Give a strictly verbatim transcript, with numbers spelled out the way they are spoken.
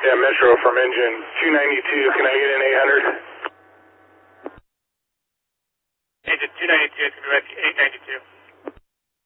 Yeah, Metro from engine two ninety-two, can I get an eight hundred? Engine two ninety-two, it's going to be rescue eight ninety-two.